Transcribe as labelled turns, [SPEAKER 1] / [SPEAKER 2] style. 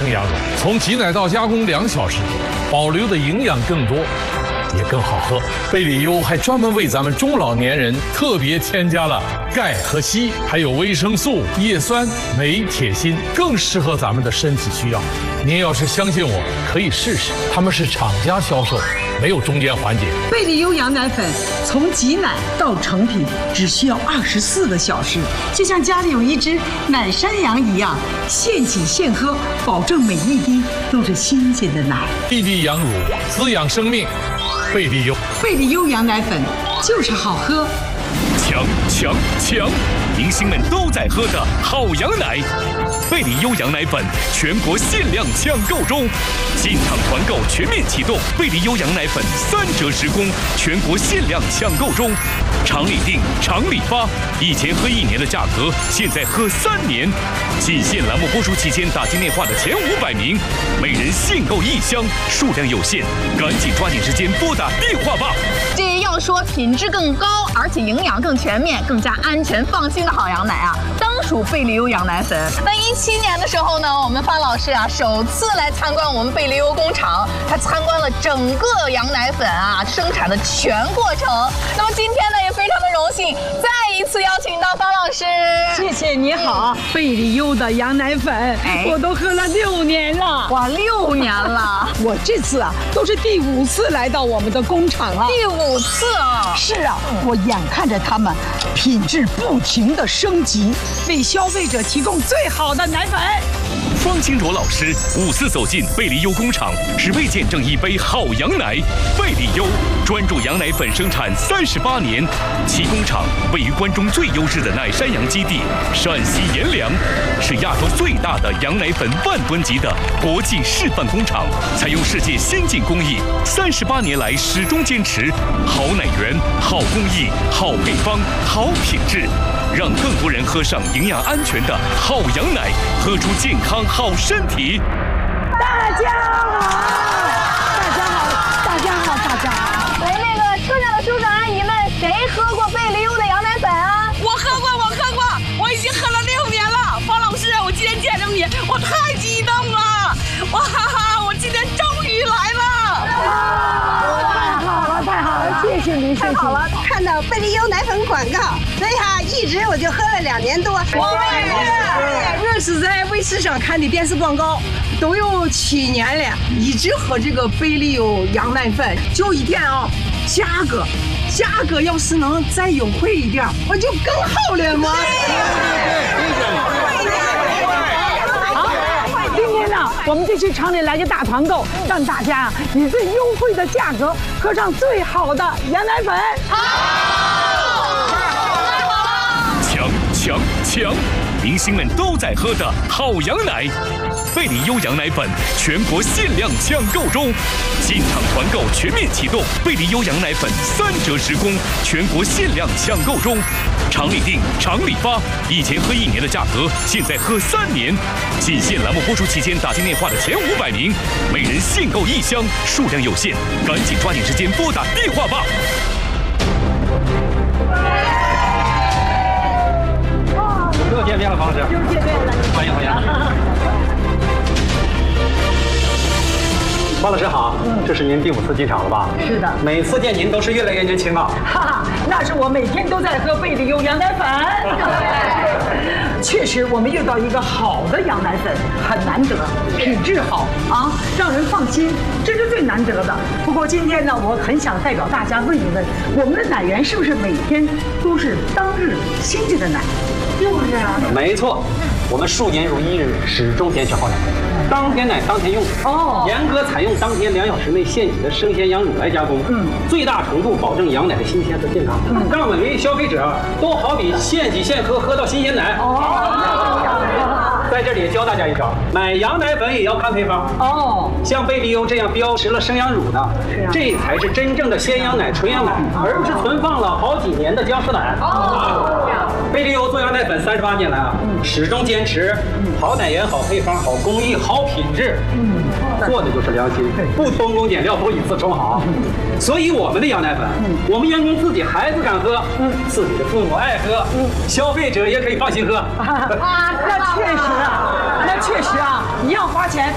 [SPEAKER 1] 生羊乳，从挤奶到加工2小时，保留的营养更多，也更好喝。贝里优还专门为咱们中老年人特别添加了钙和硒，还有维生素、叶酸、镁、铁、锌，更适合咱们的身体需要。您要是相信我，可以试试，他们是厂家销售，没有中间环节。
[SPEAKER 2] 贝里优羊奶粉从挤奶到成品只需要24个小时，就像家里有一只奶山羊一样，现挤现喝，保证每一滴都是新鲜的奶。
[SPEAKER 1] 滴滴羊乳，滋养生命。贝里优，
[SPEAKER 2] 贝里优羊奶粉就是好喝。
[SPEAKER 3] 强强强！明星们都在喝的好羊奶，贝里优羊奶粉全国限量抢购中，进场团购全面启动，贝里优羊奶粉3折10供，全国限量抢购中，厂里订，厂里发，以前喝1年的价格，现在喝3年。仅限栏目播出期间打进电话的前500名，每人限购1箱，数量有限，赶紧抓紧时间拨打电话吧。
[SPEAKER 4] 这要说品质更高，而且营养更全面、更加安全放心的好羊奶啊，当属贝里优羊奶粉。在17年的时候呢，我们方老师啊首次来参观我们贝里优工厂，他参观了整个羊奶粉啊生产的全过程。那么今天呢，也非常的荣幸，再一次邀请到方老师。
[SPEAKER 2] 谢谢你好，贝里优的羊奶粉，我都喝了6年了。
[SPEAKER 4] 哇，6年了！
[SPEAKER 2] 我这次啊都是第5次来到我们的工厂了。
[SPEAKER 4] 第5次啊！
[SPEAKER 2] 是啊，我眼看着他们品质不停的升级，为消费者提供最好的奶粉。
[SPEAKER 3] 方清卓老师5次走进贝里优工厂，只为见证一杯好羊奶。贝里优专注羊奶粉生产38年，其工厂位于关中最优质的奶山羊基地陕西阎良，是亚洲最大的羊奶粉10000吨级的国际示范工厂，采用世界先进工艺，38年来始终坚持好奶源、好工艺、好配方、好品质，让更多人喝上营养安全的好羊奶，喝出健康好身体。
[SPEAKER 2] 大家好，大家好，大家好，大家好！
[SPEAKER 4] 喂，那个车上的叔叔阿姨们，谁喝过贝里优的羊奶粉啊？
[SPEAKER 5] 我喝过，我已经喝了6年了。方老师，我今天见着你，我太激动了！哇哈哈，我今天终于来了！
[SPEAKER 2] 太好了，谢谢您，
[SPEAKER 6] 太好了！看到贝里优奶粉广告，所以一直我就喝了2年多。
[SPEAKER 2] 我也是在卫视上看的电视广告，都有7年了，一直喝这个贝里优羊奶粉。就一点啊，价格要是能再优惠一点，我就更好了嘛。今天呢，我们就去厂里来个大团购，让大家以最优惠的价格喝上最好的羊奶粉。
[SPEAKER 3] 强强强！明星们都在喝的好羊奶，贝里优羊奶粉全国限量抢购中，进场团购全面启动，贝里优羊奶粉3折10供，全国限量抢购中，厂里订，厂里发，以前喝1年的价格，现在喝3年。仅限栏目播出期间打进电话的前500名，每人限购1箱，数量有限，赶紧抓紧时间拨打电话吧。
[SPEAKER 7] 又见面了，方老师。
[SPEAKER 2] 又见面了，
[SPEAKER 7] 欢迎欢迎。方老师好，这是您第5次进厂了吧？
[SPEAKER 2] 是的。
[SPEAKER 7] 每次见您都是越来越年轻啊。
[SPEAKER 2] 哈哈，那是我每天都在喝贝里优羊奶粉。确实，我们遇到一个好的羊奶粉很难得，品质好啊，让人放心，这是最难得的。不过今天呢，我很想代表大家问一问，我们的奶源是不是每天都是当日新鲜的奶？就是啊。
[SPEAKER 7] 没错，我们数年如一日，始终坚持好奶，当天奶当天用。
[SPEAKER 2] 哦，
[SPEAKER 7] 严格采用当天2小时内现挤的生鲜羊乳来加工，最大程度保证羊奶的新鲜和健康，让每位消费者都好比现挤现喝，喝到新鲜奶。在这里教大家一招，买羊奶粉也要看配方。像贝里优这样标识了生羊乳的，这才是真正的鲜羊奶、纯羊奶，而不是存放了好几年的僵尸奶。贝里优做羊奶粉38年来始终坚持好奶源、好配方、好工艺、好品质，做的就是良心，不偷工减料，不以次充好。所以我们的羊奶粉，我们员工自己孩子敢喝，自己的父母爱喝，消费者也可以放心喝。
[SPEAKER 2] 那确实啊，一样花钱。